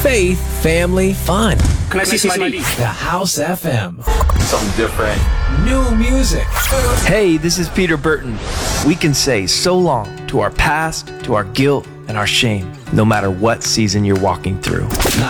faith, family, fun. Classes Mali. The House FM. Something different. New music. Hey, this is Peter Burton. We can say so long to our past, to our guilt, and our shame, no matter what season you're walking through.